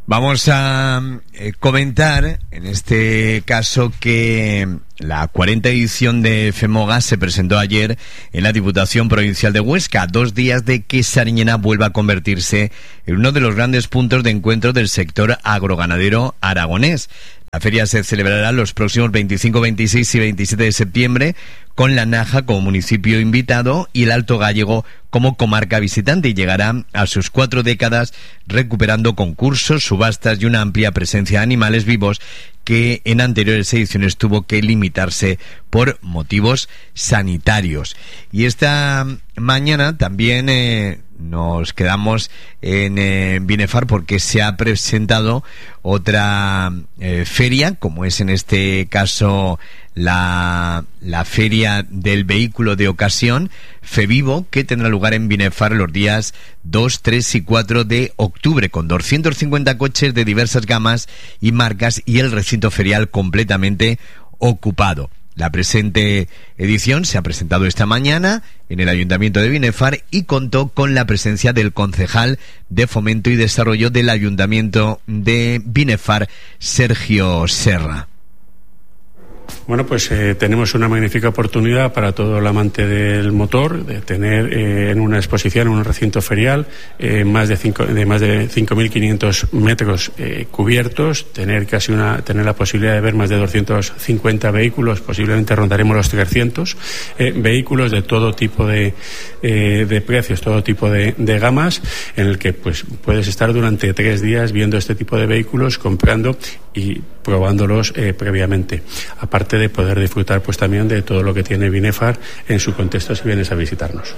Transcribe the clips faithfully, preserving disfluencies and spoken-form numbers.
Vamos a eh, comentar en este caso que la cuarenta edición de FEMOGA se presentó ayer en la Diputación Provincial de Huesca, dos días de que Sariñena vuelva a convertirse en uno de los grandes puntos de encuentro del sector agroganadero aragonés. La feria se celebrará los próximos veinticinco, veintiséis y veintisiete de septiembre, con La Naja como municipio invitado y el Alto Gállego como comarca visitante, y llegará a sus cuatro décadas recuperando concursos, subastas y una amplia presencia de animales vivos que en anteriores ediciones tuvo que limitarse por motivos sanitarios. Y esta mañana también eh, nos quedamos en eh, Binefar porque se ha presentado otra eh, feria, como es en este caso la, la feria del vehículo de ocasión, FEVIVO, que tendrá lugar en Binefar los días dos, tres y cuatro de octubre, con doscientos cincuenta coches de diversas gamas y marcas y el recinto ferial completamente ocupado. La presente edición se ha presentado esta mañana en el Ayuntamiento de Binefar y contó con la presencia del concejal de Fomento y Desarrollo del Ayuntamiento de Binefar, Sergio Serra. Bueno, pues eh, tenemos una magnífica oportunidad para todo el amante del motor de tener eh, en una exposición, en un recinto ferial, eh, más de cinco, de más de cinco mil quinientos metros eh, cubiertos, tener casi una, tener la posibilidad de ver más de doscientos cincuenta vehículos, posiblemente rondaremos los trescientos, eh, vehículos de todo tipo de, eh, de precios, todo tipo de, de gamas, en el que pues puedes estar durante tres días viendo este tipo de vehículos, comprando y probándolos eh, previamente, aparte de poder disfrutar pues también de todo lo que tiene Binefar en su contexto si vienes a visitarnos.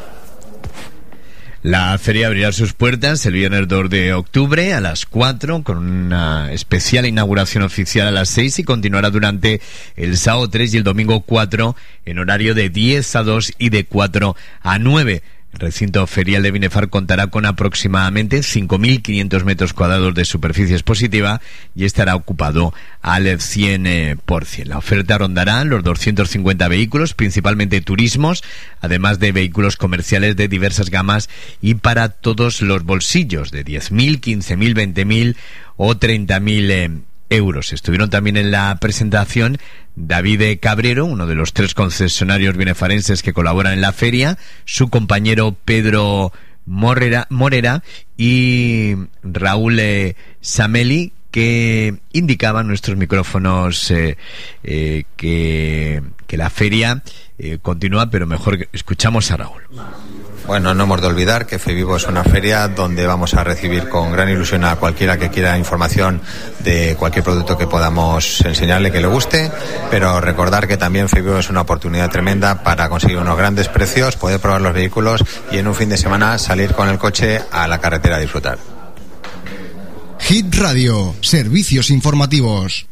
La feria abrirá sus puertas el viernes dos de octubre a las cuatro, con una especial inauguración oficial a las seis, y continuará durante el sábado tres y el domingo cuatro en horario de diez a dos y de cuatro a nueve. El recinto ferial de Binefar contará con aproximadamente cinco mil quinientos metros cuadrados de superficie expositiva y estará ocupado al cien por ciento. La oferta rondará los doscientos cincuenta vehículos, principalmente turismos, además de vehículos comerciales de diversas gamas y para todos los bolsillos, de diez mil, quince mil, veinte mil o treinta mil eh, euros. Estuvieron también en la presentación David Cabrero, uno de los tres concesionarios binefarenses que colaboran en la feria, su compañero Pedro Morera, Morera y Raúl eh, Sameli, que indicaban nuestros micrófonos eh, eh, que, que la feria eh, continúa, pero mejor escuchamos a Raúl. Bueno, no hemos de olvidar que FEVIVO es una feria donde vamos a recibir con gran ilusión a cualquiera que quiera información de cualquier producto que podamos enseñarle que le guste, pero recordar que también FEVIVO es una oportunidad tremenda para conseguir unos grandes precios, poder probar los vehículos y en un fin de semana salir con el coche a la carretera a disfrutar. Hit Radio, servicios informativos.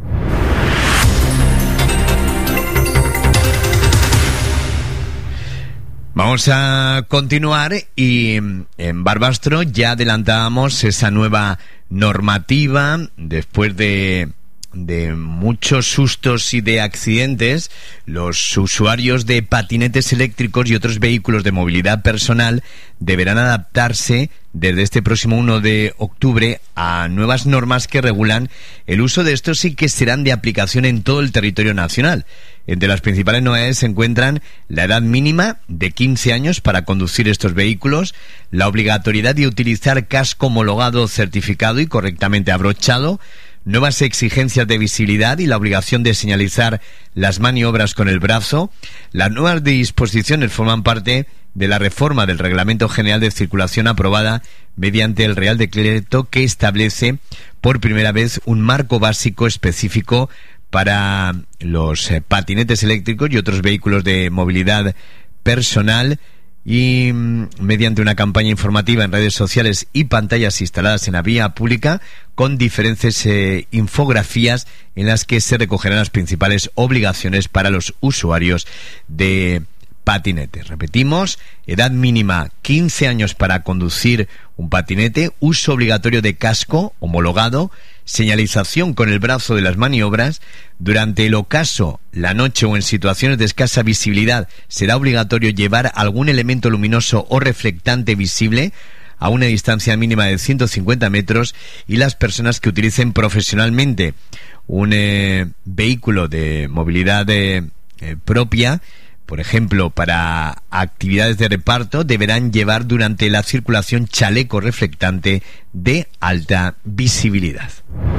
Vamos a continuar y en Barbastro ya adelantábamos esa nueva normativa después de, de muchos sustos y de accidentes. Los usuarios de patinetes eléctricos y otros vehículos de movilidad personal deberán adaptarse desde este próximo uno de octubre a nuevas normas que regulan el uso de estos y que serán de aplicación en todo el territorio nacional. Entre las principales novedades se encuentran la edad mínima de quince años para conducir estos vehículos, la obligatoriedad de utilizar casco homologado, certificado y correctamente abrochado, nuevas exigencias de visibilidad y la obligación de señalizar las maniobras con el brazo. Las nuevas disposiciones forman parte de la reforma del Reglamento General de Circulación aprobada mediante el Real Decreto que establece por primera vez un marco básico específico para los eh, patinetes eléctricos y otros vehículos de movilidad personal, y mm, mediante una campaña informativa en redes sociales y pantallas instaladas en la vía pública con diferentes eh, infografías en las que se recogerán las principales obligaciones para los usuarios de patinetes. Repetimos, edad mínima quince años para conducir un patinete, uso obligatorio de casco homologado, señalización con el brazo de las maniobras. Durante el ocaso, la noche o en situaciones de escasa visibilidad será obligatorio llevar algún elemento luminoso o reflectante visible, a una distancia mínima de ciento cincuenta metros y las personas que utilicen profesionalmente un eh, vehículo de movilidad eh, eh, propia, por ejemplo, para actividades de reparto, deberán llevar durante la circulación chaleco reflectante de alta visibilidad.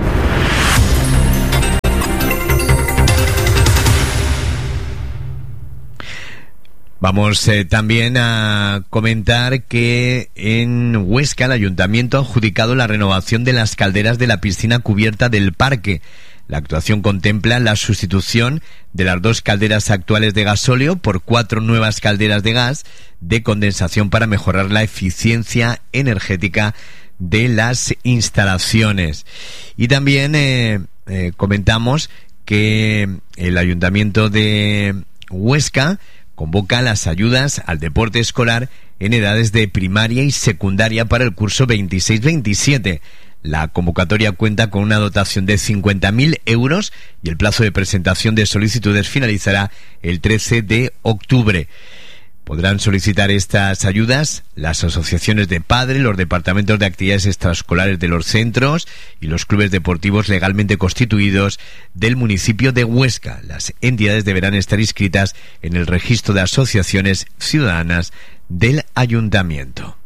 Vamos eh, también a comentar que en Huesca el Ayuntamiento ha adjudicado la renovación de las calderas de la piscina cubierta del parque. La actuación contempla la sustitución de las dos calderas actuales de gasóleo por cuatro nuevas calderas de gas de condensación para mejorar la eficiencia energética de las instalaciones. Y también eh, eh, comentamos que el Ayuntamiento de Huesca convoca las ayudas al deporte escolar en edades de primaria y secundaria para el curso veintiséis veintisiete. La convocatoria cuenta con una dotación de cincuenta mil euros y el plazo de presentación de solicitudes finalizará el trece de octubre. Podrán solicitar estas ayudas las asociaciones de padres, los departamentos de actividades extraescolares de los centros y los clubes deportivos legalmente constituidos del municipio de Huesca. Las entidades deberán estar inscritas en el registro de asociaciones ciudadanas del ayuntamiento.